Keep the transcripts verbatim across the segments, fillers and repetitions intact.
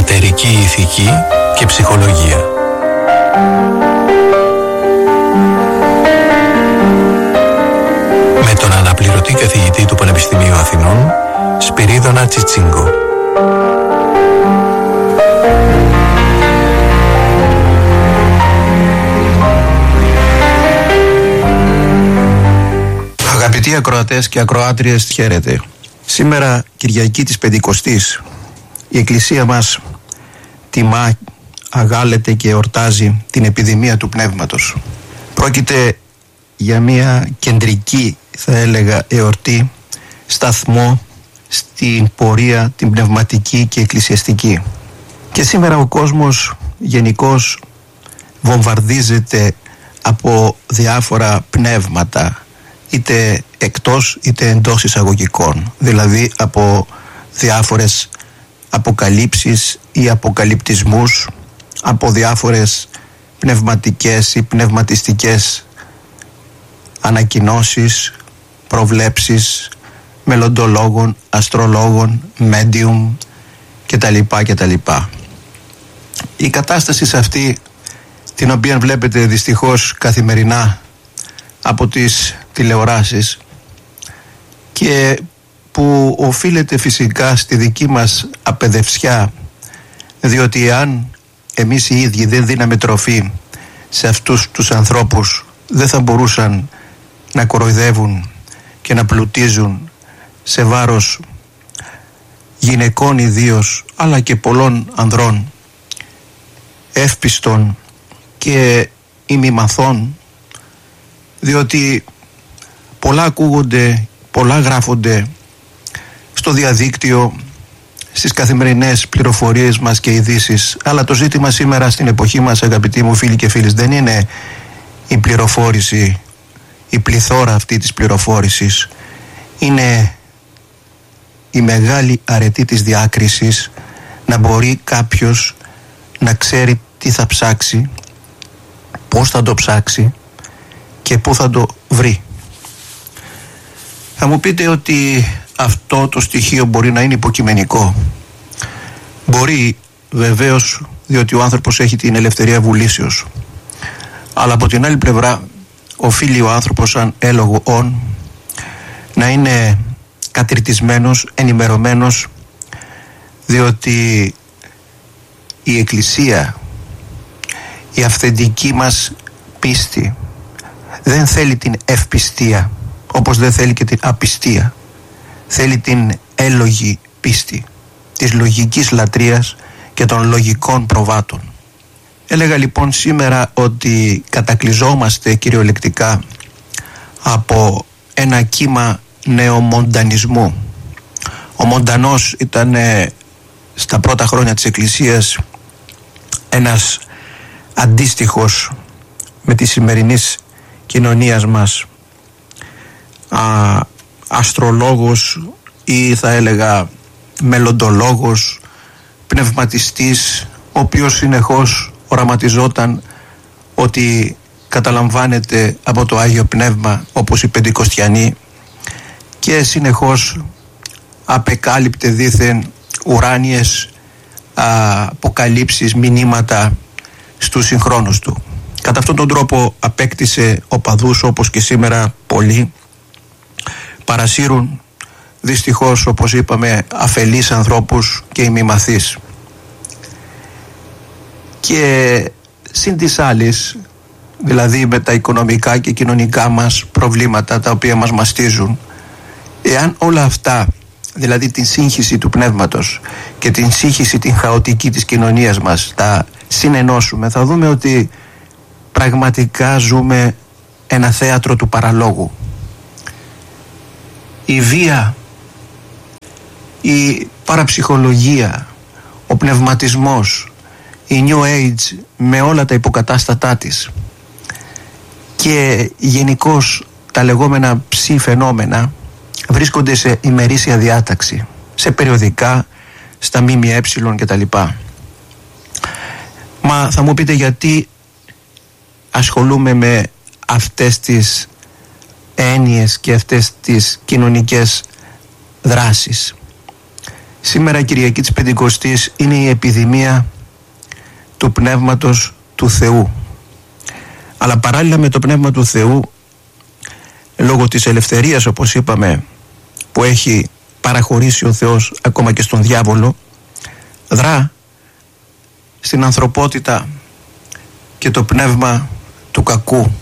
Πατερική ηθική και ψυχολογία. Με τον αναπληρωτή καθηγητή του Πανεπιστημίου Αθηνών, Σπυρίδωνα Τσιτσίγκο. Αγαπητοί ακροατές και ακροάτριες, χαίρετε. Σήμερα, Κυριακή της Πεντηκοστής, η Εκκλησία μας τιμά, αγάλεται και εορτάζει την επιδημία του πνεύματος. Πρόκειται για μια κεντρική, θα έλεγα, εορτή, σταθμό στην πορεία την πνευματική και εκκλησιαστική. Και σήμερα ο κόσμος γενικώς βομβαρδίζεται από διάφορα πνεύματα, είτε εκτός είτε εντός εισαγωγικών, δηλαδή από διάφορες αποκαλύψεις ή αποκαλυπτισμούς, από διάφορες πνευματικές ή πνευματιστικές ανακοινώσεις, προβλέψεις μελλοντολόγων, αστρολόγων, medium κτλ. κτλ. Η κατάσταση σε αυτή, την οποία βλέπετε δυστυχώς καθημερινά από τις τηλεοράσεις και που οφείλεται φυσικά στη δική μας απαιδευσιά, διότι εάν εμείς οι ίδιοι δεν δίναμε τροφή σε αυτούς τους ανθρώπους, δεν θα μπορούσαν να κοροϊδεύουν και να πλουτίζουν σε βάρος γυναικών ιδίως, αλλά και πολλών ανδρών εύπιστων και ημιμαθών, διότι πολλά ακούγονται, πολλά γράφονται στο διαδίκτυο, στις καθημερινές πληροφορίες μας και ειδήσεις, αλλά το ζήτημα σήμερα στην εποχή μας, αγαπητοί μου φίλοι και φίλες, δεν είναι η πληροφόρηση, η πληθώρα αυτή της πληροφόρησης, είναι η μεγάλη αρετή της διάκρισης, να μπορεί κάποιος να ξέρει τι θα ψάξει, πώς θα το ψάξει και πού θα το βρει. Θα μου πείτε ότι αυτό το στοιχείο μπορεί να είναι υποκειμενικό. Μπορεί βεβαίως, διότι ο άνθρωπος έχει την ελευθερία βουλήσεως. Αλλά από την άλλη πλευρά οφείλει ο άνθρωπος σαν έλογο όν να είναι κατηρτισμένος, ενημερωμένος, διότι η Εκκλησία, η αυθεντική μας πίστη δεν θέλει την ευπιστία, όπως δεν θέλει και την απιστία. Θέλει την έλογη πίστη της λογικής λατρείας και των λογικών προβάτων. Έλεγα λοιπόν σήμερα ότι κατακλυζόμαστε κυριολεκτικά από ένα κύμα νεομοντανισμού. Ο Μοντανός ήταν στα πρώτα χρόνια της Εκκλησίας ένας αντίστοιχος με τη σημερινής κοινωνίας μας α, αστρολόγος ή θα έλεγα μελλοντολόγος, πνευματιστής, ο οποίος συνεχώς οραματιζόταν ότι καταλαμβάνεται από το Άγιο Πνεύμα, όπως οι Πεντηκοστιανοί, και συνεχώς απεκάλυπτε δήθεν ουράνιες α, αποκαλύψεις, μηνύματα στους συγχρόνους του. Κατά αυτόν τον τρόπο απέκτησε οπαδούς, όπως και σήμερα πολλοί παρασύρουν δυστυχώς, όπως είπαμε, αφελείς ανθρώπους και ημιμαθείς. Και συν της άλλης, δηλαδή με τα οικονομικά και κοινωνικά μας προβλήματα τα οποία μας μαστίζουν, εάν όλα αυτά, δηλαδή την σύγχυση του πνεύματος και την σύγχυση την χαοτική της κοινωνίας μας, τα συνενώσουμε, θα δούμε ότι πραγματικά ζούμε ένα θέατρο του παραλόγου. Η βία, η παραψυχολογία, ο πνευματισμός, η New Age με όλα τα υποκατάστατά της και γενικώς τα λεγόμενα ψη φαινόμενα βρίσκονται σε ημερήσια διάταξη, σε περιοδικά, στα ΜΜΕ κτλ. Μα θα μου πείτε γιατί ασχολούμαι με αυτές τις έννοιες και αυτές τις κοινωνικές δράσεις. Σήμερα η Κυριακή της Πεντηκοστής είναι η επιδημία του Πνεύματος του Θεού. Αλλά παράλληλα με το Πνεύμα του Θεού, λόγω της ελευθερίας, όπως είπαμε, που έχει παραχωρήσει ο Θεός ακόμα και στον διάβολο, δρά στην ανθρωπότητα και το πνεύμα του κακού.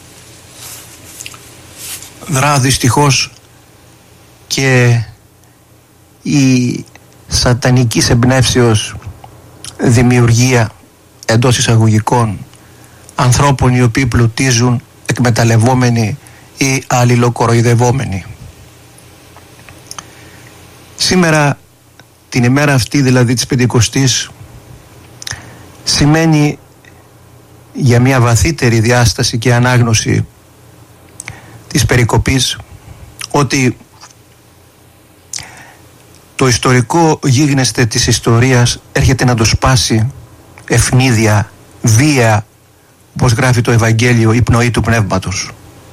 Δρά δυστυχώς και η σατανικής εμπνεύσεως δημιουργία εντός εισαγωγικών ανθρώπων οι οποίοι πλουτίζουν εκμεταλλευόμενοι ή αλληλοκοροϊδευόμενοι. Σήμερα, την ημέρα αυτή δηλαδή της Πεντηκοστής, σημαίνει για μια βαθύτερη διάσταση και ανάγνωση της περικοπής ότι το ιστορικό γίγνεσθε της ιστορίας έρχεται να το σπάσει ευνίδια, βία, όπως γράφει το Ευαγγέλιο, η πνοή του Πνεύματος.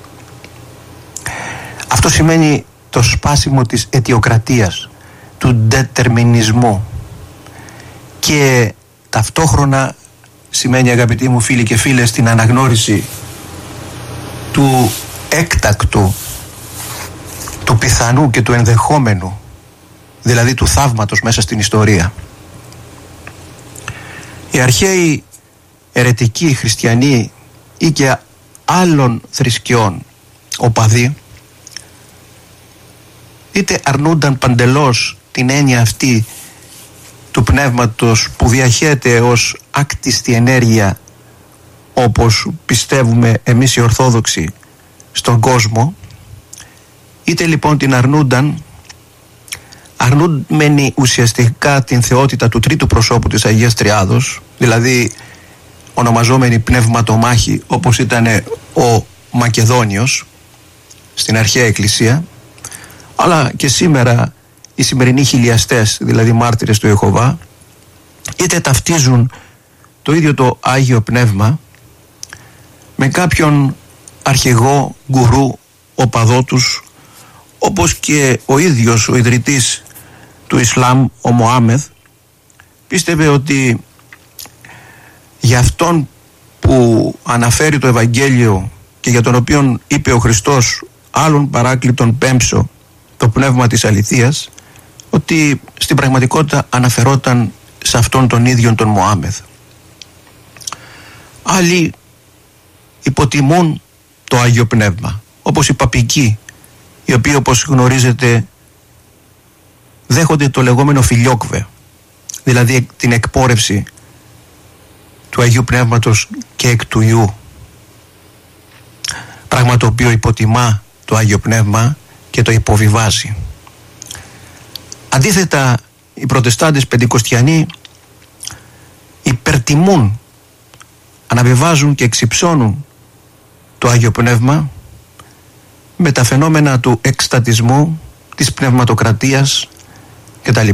Αυτό σημαίνει το σπάσιμο της αιτιοκρατίας, του ντετερμινισμού, και ταυτόχρονα σημαίνει, αγαπητοί μου φίλοι και φίλες, την αναγνώριση του έκτακτου, του πιθανού και του ενδεχόμενου, δηλαδή του θαύματος μέσα στην ιστορία. Οι αρχαίοι αιρετικοί χριστιανοί ή και άλλων θρησκειών οπαδοί είτε αρνούνταν παντελώς την έννοια αυτή του πνεύματος που διαχέεται ως άκτιστη ενέργεια, όπως πιστεύουμε εμείς οι Ορθόδοξοι, στον κόσμο, είτε λοιπόν την αρνούνταν, αρνούμενοι ουσιαστικά την θεότητα του τρίτου προσώπου της Αγίας Τριάδος, δηλαδή ονομαζόμενοι πνευματομάχοι, όπως ήταν ο Μακεδόνιος στην αρχαία Εκκλησία, αλλά και σήμερα οι σημερινοί χιλιαστές, δηλαδή μάρτυρες του Ιεχωβά, είτε ταυτίζουν το ίδιο το Άγιο Πνεύμα με κάποιον αρχηγό, γκουρού, οπαδό τους, όπως και ο ίδιος ο ιδρυτής του Ισλάμ, ο Μωάμεθ, πίστευε ότι για αυτόν που αναφέρει το Ευαγγέλιο και για τον οποίον είπε ο Χριστός άλλον παράκλητον πέμψω, το πνεύμα της αληθείας, ότι στην πραγματικότητα αναφερόταν σε αυτόν τον ίδιο τον Μωάμεθ. Άλλοι υποτιμούν το Άγιο Πνεύμα, όπως οι παπικοί, οι οποίοι, όπως γνωρίζετε, δέχονται το λεγόμενο φιλιόκβε, δηλαδή την εκπόρευση του Αγίου Πνεύματος και εκ του Ιού, πράγμα το οποίο υποτιμά το Άγιο Πνεύμα και το υποβιβάζει. Αντίθετα, οι προτεστάντες πεντηκοστιανοί υπερτιμούν, αναβιβάζουν και εξυψώνουν το Άγιο Πνεύμα με τα φαινόμενα του εκστατισμού, της πνευματοκρατίας κτλ.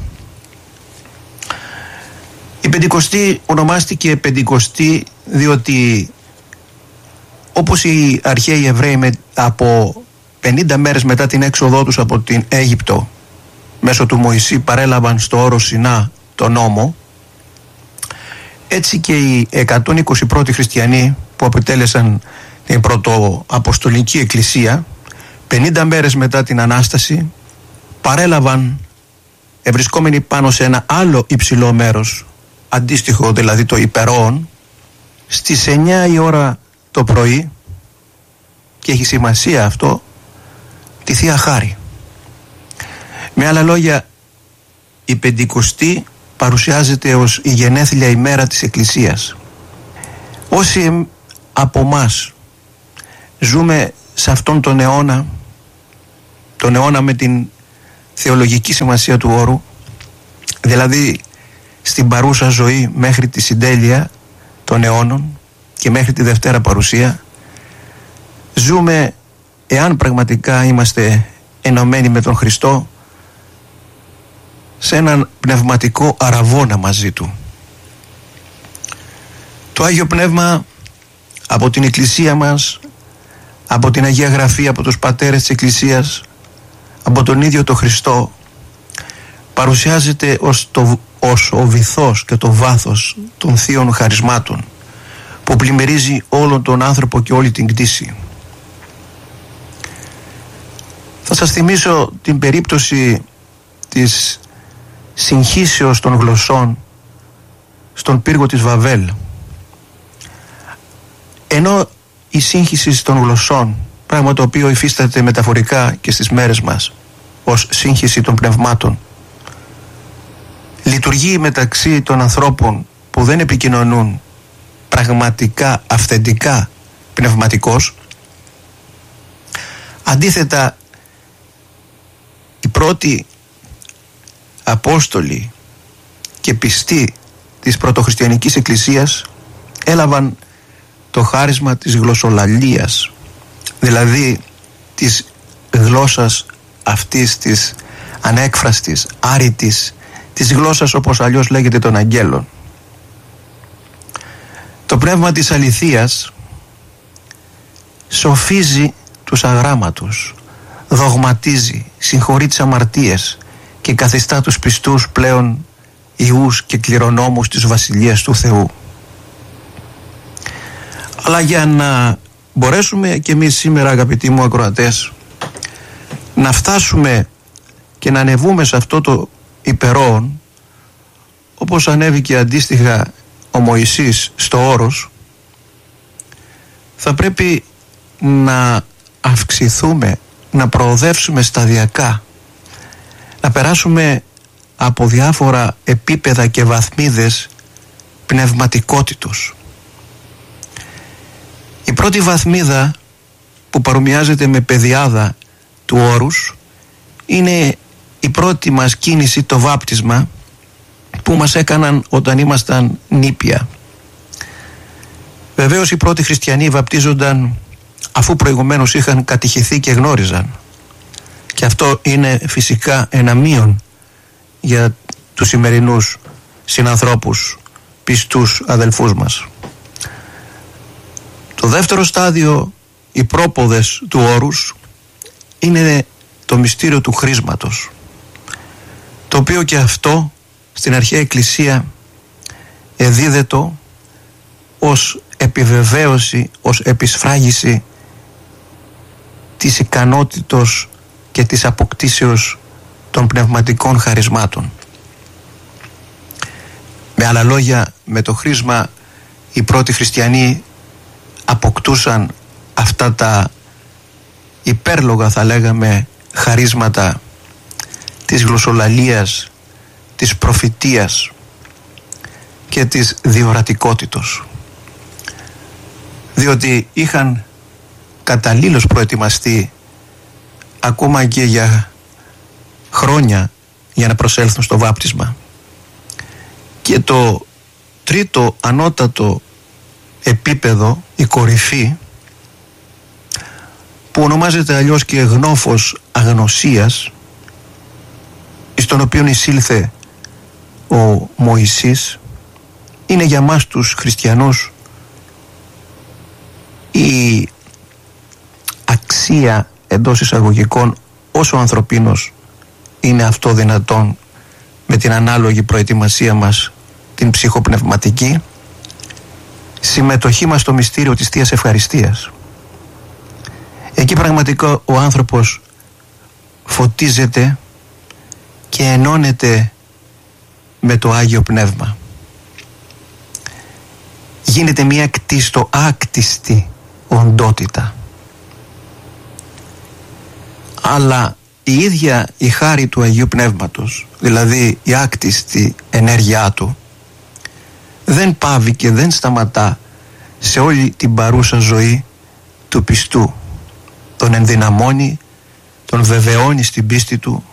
Η Πεντηκοστή ονομάστηκε Πεντηκοστή διότι, όπως οι αρχαίοι Εβραίοι από πενήντα μέρες μετά την έξοδό τους από την Αίγυπτο μέσω του Μωυσή παρέλαβαν στο όρος Σινά τον νόμο, έτσι και οι εκατόν είκοσι πρώτοι χριστιανοί που αποτέλεσαν την πρωτοαποστολική εκκλησία πενήντα μέρες μετά την Ανάσταση παρέλαβαν, ευρισκόμενοι πάνω σε ένα άλλο υψηλό μέρος, αντίστοιχο δηλαδή το υπερόον, στις εννιά η ώρα το πρωί, και έχει σημασία αυτό, τη Θεία Χάρη. Με άλλα λόγια, η Πεντηκοστή παρουσιάζεται ως η γενέθλια ημέρα της Εκκλησίας. Όσοι από μας ζούμε σε αυτόν τον αιώνα, τον αιώνα με την θεολογική σημασία του όρου, δηλαδή στην παρούσα ζωή μέχρι τη συντέλεια των αιώνων και μέχρι τη Δευτέρα Παρουσία, ζούμε, εάν πραγματικά είμαστε ενωμένοι με τον Χριστό, σε έναν πνευματικό αραβώνα μαζί Του. Το Άγιο Πνεύμα από την Εκκλησία μας, από την Αγία Γραφή, από τους πατέρες της Εκκλησίας, από τον ίδιο τον Χριστό, παρουσιάζεται ως, το, ως ο βυθός και το βάθος των θείων χαρισμάτων που πλημμυρίζει όλον τον άνθρωπο και όλη την κτήση. Θα σας θυμίσω την περίπτωση της συγχύσεως των γλωσσών στον πύργο της Βαβέλ. Ενώ η σύγχυση των γλωσσών, πράγμα το οποίο υφίσταται μεταφορικά και στις μέρες μας ως σύγχυση των πνευμάτων, λειτουργεί μεταξύ των ανθρώπων που δεν επικοινωνούν πραγματικά, αυθεντικά πνευματικώς. Αντίθετα, οι πρώτοι Απόστολοι και πιστοί της πρωτοχριστιανικής εκκλησίας έλαβαν το χάρισμα της γλωσσολαλίας, δηλαδή της γλώσσας αυτής της ανέκφραστης, άρρητης, της γλώσσας όπως αλλιώς λέγεται των αγγέλων. Το πνεύμα της αληθείας σοφίζει τους αγράμματους, δογματίζει, συγχωρεί τις αμαρτίες και καθιστά τους πιστούς πλέον ιούς και κληρονόμους της Βασιλείας του Θεού. Αλλά για να μπορέσουμε και εμείς σήμερα, αγαπητοί μου ακροατές, να φτάσουμε και να ανεβούμε σε αυτό το υπερόον, όπως ανέβηκε αντίστοιχα ο Μωυσής στο όρος, θα πρέπει να αυξηθούμε, να προοδεύσουμε σταδιακά, να περάσουμε από διάφορα επίπεδα και βαθμίδες πνευματικότητος. Η πρώτη βαθμίδα, που παρομοιάζεται με πεδιάδα του όρους, είναι η πρώτη μας κίνηση, το βάπτισμα που μας έκαναν όταν ήμασταν νήπια. Βεβαίως οι πρώτοι χριστιανοί βαπτίζονταν αφού προηγουμένως είχαν κατηχηθεί και γνώριζαν, και αυτό είναι φυσικά ένα μείον για τους σημερινούς συνανθρώπους, πιστούς αδελφούς μας. Το δεύτερο στάδιο, οι πρόποδες του όρους, είναι το μυστήριο του χρίσματος, το οποίο και αυτό στην αρχαία εκκλησία εδίδετο ως επιβεβαίωση, ως επισφράγιση της ικανότητος και της αποκτήσεως των πνευματικών χαρισμάτων. Με άλλα λόγια, με το χρίσμα οι πρώτοι χριστιανοί αποκτούσαν αυτά τα υπέρλογα, θα λέγαμε, χαρίσματα της γλωσσολαλίας, της προφητείας και της διορατικότητος, διότι είχαν καταλήλως προετοιμαστεί ακόμα και για χρόνια για να προσέλθουν στο βάπτισμα. Και το τρίτο ανώτατο επίπεδο, η κορυφή, που ονομάζεται αλλιώς και γνώφος αγνωσίας, στον οποίο εισήλθε ο Μωυσής, είναι για μας τους χριστιανούς η αξία, εντός εισαγωγικών, όσο ανθρωπίνος είναι αυτό δυνατόν, με την ανάλογη προετοιμασία μας την ψυχοπνευματική, συμμετοχή μας στο μυστήριο της Θείας Ευχαριστίας. Εκεί πραγματικά ο άνθρωπος φωτίζεται και ενώνεται με το Άγιο Πνεύμα. Γίνεται μια κτίστο άκτιστη οντότητα. Αλλά η ίδια η χάρη του Αγίου Πνεύματος, δηλαδή η άκτιστη ενέργειά του, δεν πάβει και δεν σταματά σε όλη την παρούσα ζωή του πιστού. Τον ενδυναμώνει, τον βεβαιώνει στην πίστη του,